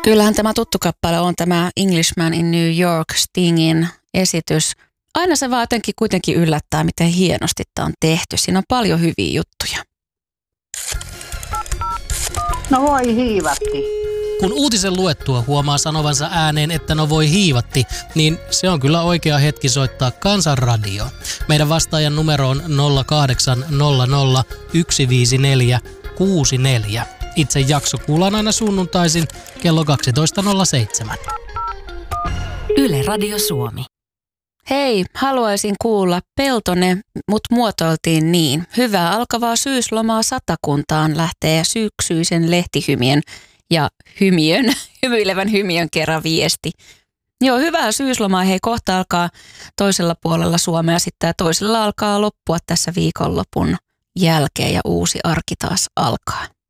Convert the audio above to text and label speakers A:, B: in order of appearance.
A: Kyllähän tämä tuttu kappale on tämä Englishman in New York Stingin esitys. Aina se vaan jotenkin kuitenkin yllättää, miten hienosti tämä on tehty. Siinä on paljon hyviä juttuja.
B: No voi hiivatti.
C: Kun uutisen luettua huomaa sanovansa ääneen, että no voi hiivatti, niin se on kyllä oikea hetki soittaa Kansanradio. Meidän vastaajan numero on 0800 154 64. Itse jakso kuullaan aina sunnuntaisin kello 12.07.
D: Yle Radio Suomi.
A: Hei, haluaisin kuulla Peltonen, mut muotoiltiin niin. Hyvää alkavaa syyslomaa Satakuntaan lähtee syksyisen lehtihymien ja hymyilevän hymiön kerran viesti. Joo, hyvää syyslomaa. Hei, kohta alkaa toisella puolella Suomea sitten ja toisella alkaa loppua tässä viikonlopun jälkeen ja uusi arki taas alkaa.